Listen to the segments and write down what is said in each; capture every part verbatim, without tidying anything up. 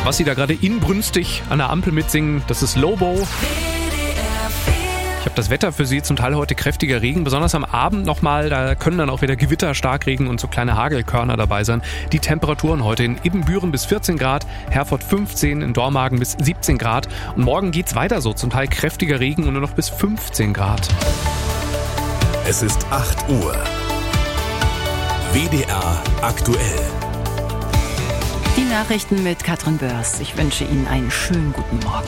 Was Sie da gerade inbrünstig an der Ampel mitsingen, das ist Lobo. Ich habe das Wetter für Sie, zum Teil heute kräftiger Regen, besonders am Abend nochmal, da können dann auch wieder Gewitter, Starkregen und so kleine Hagelkörner dabei sein. Die Temperaturen heute in Ibbenbüren bis vierzehn Grad, Herford fünfzehn, in Dormagen bis siebzehn Grad und morgen geht's weiter so, zum Teil kräftiger Regen und nur noch bis fünfzehn Grad. Es ist acht Uhr. W D R aktuell. Die Nachrichten mit Katrin Börs. Ich wünsche Ihnen einen schönen guten Morgen.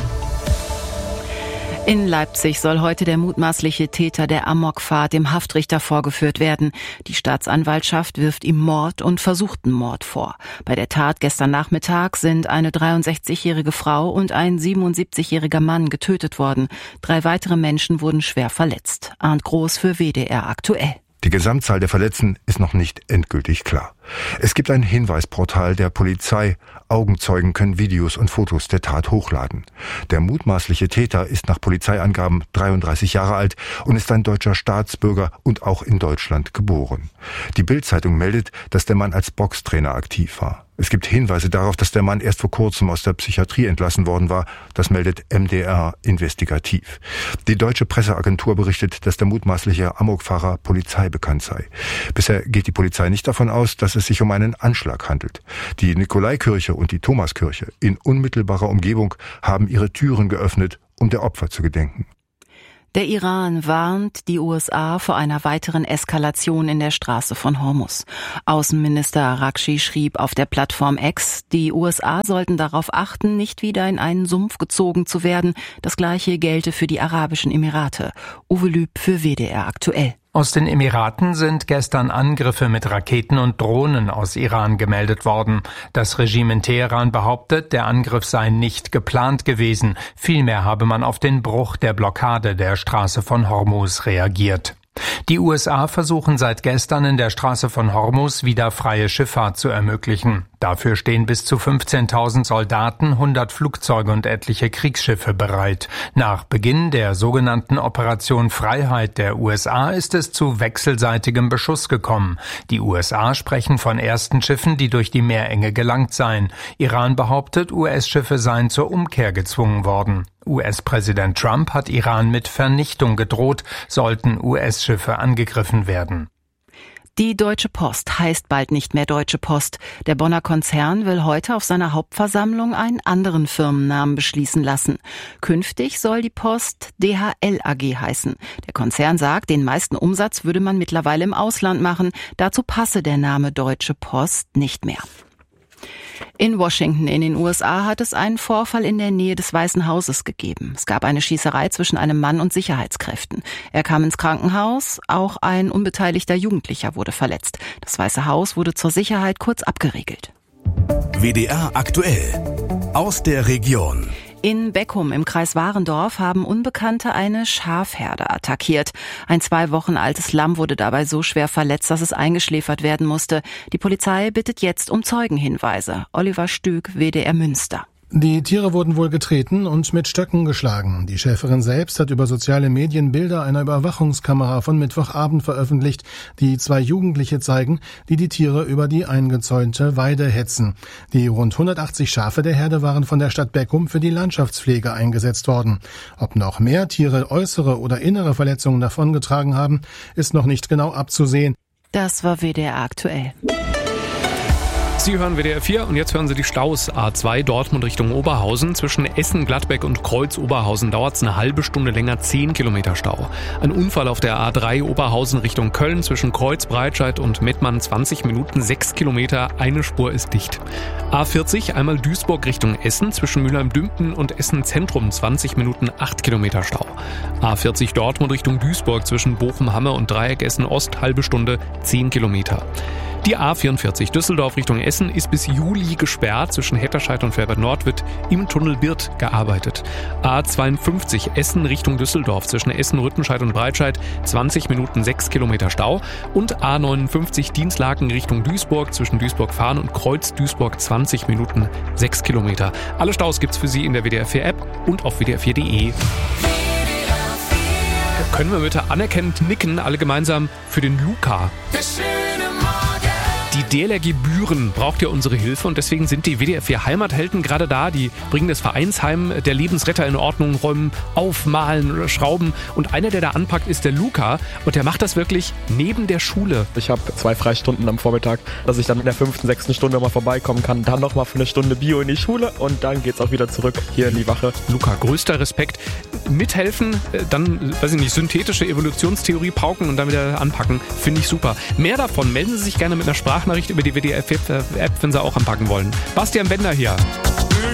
In Leipzig soll heute der mutmaßliche Täter der Amokfahrt dem Haftrichter vorgeführt werden. Die Staatsanwaltschaft wirft ihm Mord und versuchten Mord vor. Bei der Tat gestern Nachmittag sind eine dreiundsechzigjährige Frau und ein siebenundsiebzigjähriger Mann getötet worden. Drei weitere Menschen wurden schwer verletzt. Arndt Groß für W D R aktuell. Die Gesamtzahl der Verletzten ist noch nicht endgültig klar. Es gibt ein Hinweisportal der Polizei. Augenzeugen können Videos und Fotos der Tat hochladen. Der mutmaßliche Täter ist nach Polizeiangaben dreiunddreißig Jahre alt und ist ein deutscher Staatsbürger und auch in Deutschland geboren. Die Bild-Zeitung meldet, dass der Mann als Boxtrainer aktiv war. Es gibt Hinweise darauf, dass der Mann erst vor kurzem aus der Psychiatrie entlassen worden war. Das meldet M D R investigativ. Die deutsche Presseagentur berichtet, dass der mutmaßliche Amokfahrer Polizei bekannt sei. Bisher geht die Polizei nicht davon aus, dass es sich um einen Anschlag handelt. Die Nikolaikirche und die Thomaskirche in unmittelbarer Umgebung haben ihre Türen geöffnet, um der Opfer zu gedenken. Der Iran warnt die U S A vor einer weiteren Eskalation in der Straße von Hormuz. Außenminister Araghchi schrieb auf der Plattform X, die U S A sollten darauf achten, nicht wieder in einen Sumpf gezogen zu werden. Das Gleiche gelte für die Arabischen Emirate. Uwe Lüb für W D R aktuell. Aus den Emiraten sind gestern Angriffe mit Raketen und Drohnen aus Iran gemeldet worden. Das Regime in Teheran behauptet, der Angriff sei nicht geplant gewesen. Vielmehr habe man auf den Bruch der Blockade der Straße von Hormuz reagiert. Die U S A versuchen seit gestern in der Straße von Hormuz wieder freie Schifffahrt zu ermöglichen. Dafür stehen bis zu fünfzehntausend Soldaten, hundert Flugzeuge und etliche Kriegsschiffe bereit. Nach Beginn der sogenannten Operation Freiheit der U S A ist es zu wechselseitigem Beschuss gekommen. Die U S A sprechen von ersten Schiffen, die durch die Meerenge gelangt seien. Iran behauptet, U S-Schiffe seien zur Umkehr gezwungen worden. U S-Präsident Trump hat Iran mit Vernichtung gedroht, sollten U S-Schiffe angegriffen werden. Die Deutsche Post heißt bald nicht mehr Deutsche Post. Der Bonner Konzern will heute auf seiner Hauptversammlung einen anderen Firmennamen beschließen lassen. Künftig soll die Post D H L A G heißen. Der Konzern sagt, den meisten Umsatz würde man mittlerweile im Ausland machen. Dazu passe der Name Deutsche Post nicht mehr. In Washington in den U S A hat es einen Vorfall in der Nähe des Weißen Hauses gegeben. Es gab eine Schießerei zwischen einem Mann und Sicherheitskräften. Er kam ins Krankenhaus, auch ein unbeteiligter Jugendlicher wurde verletzt. Das Weiße Haus wurde zur Sicherheit kurz abgeriegelt. W D R aktuell aus der Region. In Beckum im Kreis Warendorf haben Unbekannte eine Schafherde attackiert. Ein zwei Wochen altes Lamm wurde dabei so schwer verletzt, dass es eingeschläfert werden musste. Die Polizei bittet jetzt um Zeugenhinweise. Oliver Stück, W D R Münster. Die Tiere wurden wohl getreten und mit Stöcken geschlagen. Die Schäferin selbst hat über soziale Medien Bilder einer Überwachungskamera von Mittwochabend veröffentlicht, die zwei Jugendliche zeigen, die die Tiere über die eingezäunte Weide hetzen. Die rund hundertachtzig Schafe der Herde waren von der Stadt Beckum für die Landschaftspflege eingesetzt worden. Ob noch mehr Tiere äußere oder innere Verletzungen davongetragen haben, ist noch nicht genau abzusehen. Das war W D R aktuell. Sie hören W D R vier und jetzt hören Sie die Staus. A zwei Dortmund Richtung Oberhausen. Zwischen Essen, Gladbeck und Kreuz Oberhausen dauert es eine halbe Stunde länger, zehn Kilometer Stau. Ein Unfall auf der A drei Oberhausen Richtung Köln zwischen Kreuz, Breitscheid und Mettmann, zwanzig Minuten, sechs Kilometer, eine Spur ist dicht. A vierzig einmal Duisburg Richtung Essen zwischen Mülheim-Dümpten und Essen Zentrum, zwanzig Minuten, acht Kilometer Stau. A vierzig Dortmund Richtung Duisburg zwischen Bochum-Hamme und Dreieck Essen Ost, halbe Stunde, zehn Kilometer. Die A vierundvierzig Düsseldorf Richtung Essen ist bis Juli gesperrt. Zwischen Hetterscheid und Felbert-Nord wird im Tunnel Birth gearbeitet. A zweiundfünfzig Essen Richtung Düsseldorf zwischen Essen, Rüttenscheid und Breitscheid zwanzig Minuten, sechs Kilometer Stau. Und A neunundfünfzig Dienstlaken Richtung Duisburg zwischen Duisburg-Fahren und Kreuz Duisburg zwanzig Minuten, sechs Kilometer. Alle Staus gibt's für Sie in der W D R vier App und auf W D R vier Punkt de. Können wir bitte anerkennend nicken, alle gemeinsam für den Luca. Die D L R G Büren braucht ja unsere Hilfe und deswegen sind die W D R vier Heimathelden gerade da. Die bringen das Vereinsheim der Lebensretter in Ordnung, räumen auf, malen oder schrauben. Und einer, der da anpackt, ist der Luca. Und der macht das wirklich neben der Schule. Ich habe zwei Freistunden am Vormittag, dass ich dann in der fünften, sechsten Stunde mal vorbeikommen kann. Dann nochmal für eine Stunde Bio in die Schule und dann geht's auch wieder zurück hier in die Wache. Luca, größter Respekt. Mithelfen, dann, weiß ich nicht, synthetische Evolutionstheorie pauken und dann wieder anpacken. Finde ich super. Mehr davon melden Sie sich gerne mit einer Sprachnachricht über die W D R-App, wenn Sie auch anpacken wollen. Bastian Bender hier.